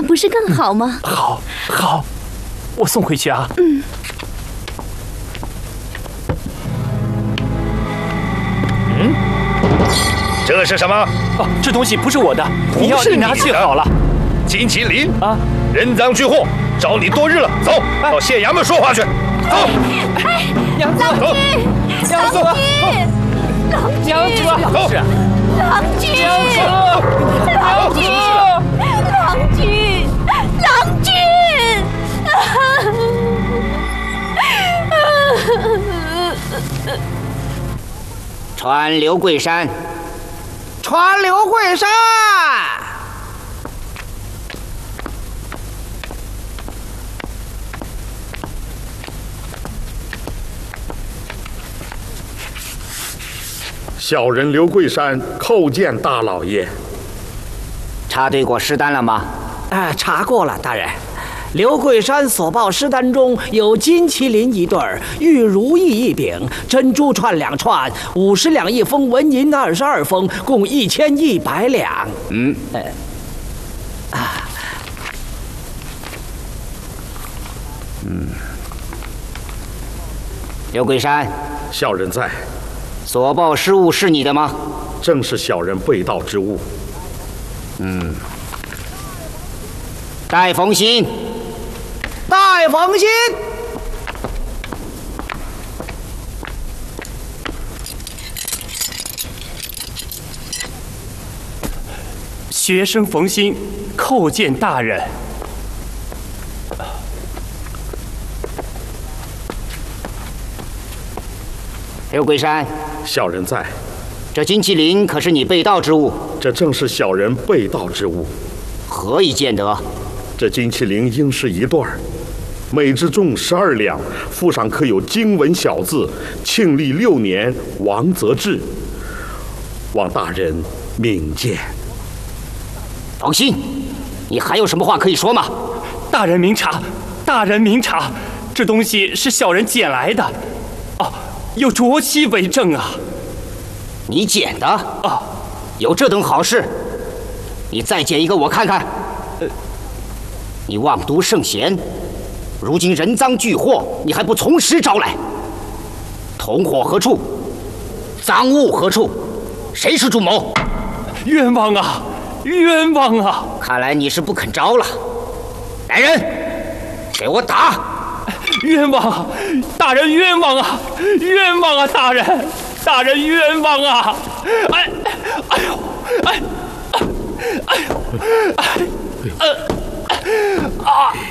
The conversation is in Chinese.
样不是更好吗？ 好，我送回去啊。 这是什么？ 哦，这东西不是我的，你要你拿去好了。 金麒麟啊， 人赃俱获，找你多日了，走到县衙门说话去。走， 娘子， 走， 娘子，娘子， 走， 郎君， 娘子， 郎君，郎君，郎君！ 传刘桂山，传刘桂山。 小人刘桂山叩见大老爷。 查对过尸单了吗？ 查过了，大人。刘桂山所报尸单中有金麒麟一对儿，玉如意一柄，珍珠串2串，50两1封，纹银22封，共1100两。 刘桂山， 小人在。 所报失物是你的吗？ 正是小人被盗之物。 戴凤新， 戴凤新。 学生冯新叩见大人。 刘桂山， 小人在。 这金麒麟可是你被盗之物？ 这正是小人被盗之物。 何以见得？ 这金麒麟应是一对儿，每只重12两，腹上刻有经文小字“庆历6年，王则志”，望大人明鉴。 冯新，你还有什么话可以说吗？ 大人明察，大人明察，这东西是小人捡来的，有着漆为证啊！ 你捡的？ 啊， 有这等好事，你再捡一个我看看。你妄读圣贤，如今人赃俱获，你还不从实招来？同伙何处？赃物何处？谁是主谋？ 冤枉啊！冤枉啊！ 看来你是不肯招了。来人，给我打！ 冤枉啊！大人冤枉啊！冤枉啊！大人，大人冤枉啊！哎呦，哎呦，哎呦，啊！